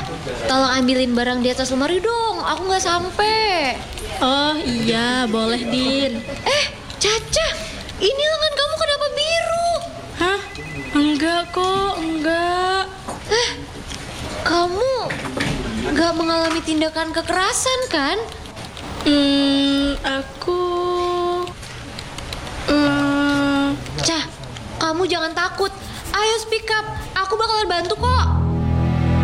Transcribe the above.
tolong ambilin barang di atas lemari dong. Aku nggak sampai. Oh iya, boleh Din. Caca, ini lengan kamu kenapa biru? Hah? Enggak kok, enggak. Kamu nggak mengalami tindakan kekerasan kan? Aku... Cah, kamu jangan takut. Ayo speak up, aku bakalan bantu kok.